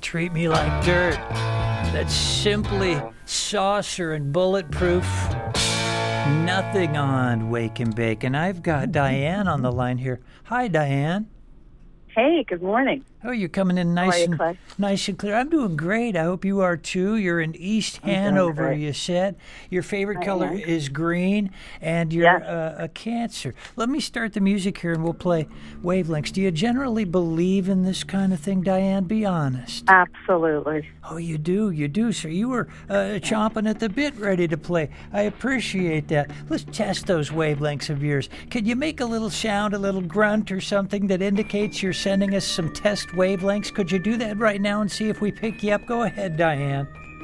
treat me like dirt. That's simply saucer and bulletproof. Nothing on Wake and Bake. And I've got Diane on the line here. Hi, Diane. Hey, good morning. Oh, you're coming in nice and clear. I'm doing great. I hope you are too. You're in East Hanover, you said. Your favorite color is green, and you're a Cancer. Let me start the music here, and we'll play Wavelengths. Do you generally believe in this kind of thing, Diane? Be honest. Absolutely. Oh, you do. So you were chomping at the bit, ready to play. I appreciate that. Let's test those wavelengths of yours. Could you make a little sound, a little grunt or something that indicates you're sending us some test wavelengths? Could you do that right now and see if we pick you up? Go ahead, Diane.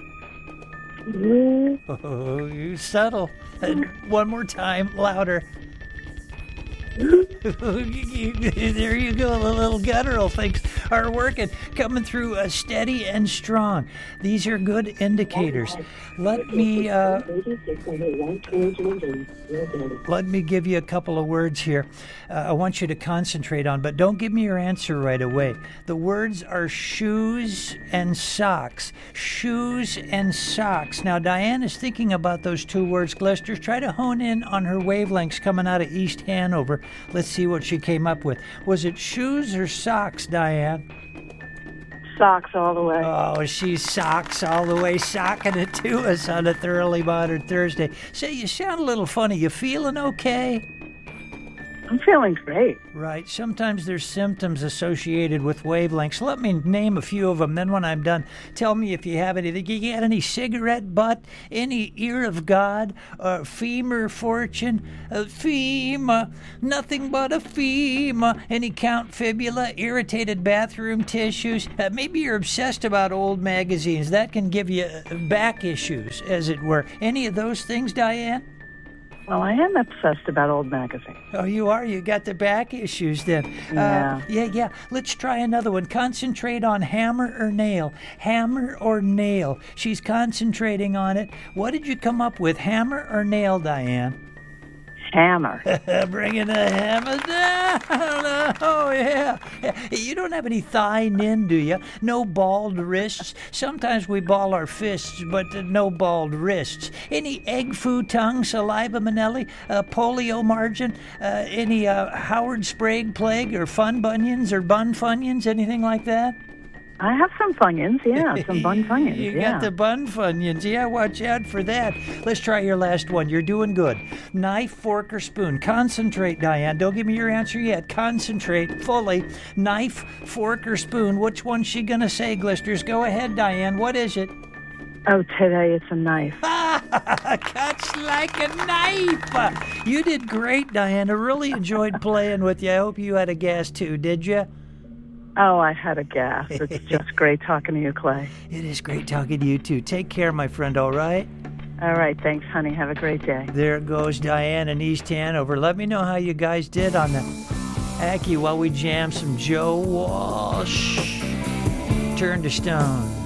Oh, you subtle. One more time, louder. There you go. The little guttural things are working, coming through steady and strong. These are good indicators. Let me give you a couple of words here. I want you to concentrate on, but don't give me your answer right away. The words are shoes and socks. Shoes and socks. Now, Diane is thinking about those two words. Glisters, try to hone in on her wavelengths coming out of East Hanover. Let's see what she came up with. Was it shoes or socks, Diane? Socks all the way. Oh, she's socks all the way, socking it to us on a Thoroughly Modern Thursday. Say, you sound a little funny. You feeling okay? I'm feeling great. Right. Sometimes there's symptoms associated with wavelengths. Let me name a few of them. Then when I'm done, tell me if you have anything. You got any cigarette butt, any ear of God, femur fortune, FEMA, nothing but a FEMA, any count fibula, irritated bathroom tissues. Maybe you're obsessed about old magazines. That can give you back issues, as it were. Any of those things, Diane? Well, I am obsessed about old magazines. Oh, you are? You got the back issues then. Yeah. Let's try another one. Concentrate on hammer or nail. Hammer or nail. She's concentrating on it. What did you come up with, hammer or nail, Diane? Hammer. Bringing the hammer down. Oh, yeah. You don't have any thigh nin, do you? No bald wrists. Sometimes we ball our fists, but no bald wrists. Any egg foo tongue, saliva manelli, polio margin, any Howard Sprague plague or fun bunions or bun funyuns, anything like that? I have some Funyuns, some bun Funyuns. You got the bun Funyuns. Yeah, watch out for that. Let's try your last one. You're doing good. Knife, fork, or spoon. Concentrate, Diane. Don't give me your answer yet. Concentrate fully. Knife, fork, or spoon. Which one's she going to say, Glisters? Go ahead, Diane. What is it? Oh, today it's a knife. Cuts like a knife. You did great, Diane. I really enjoyed playing with you. I hope you had a gas, too. Did you? Oh, I had a gas. It's just great talking to you, Clay. It is great talking to you, too. Take care, my friend, all right? All right, thanks, honey. Have a great day. There goes Diane in East Hanover. Let me know how you guys did on the Aki while we jam some Joe Walsh. Turn to Stone.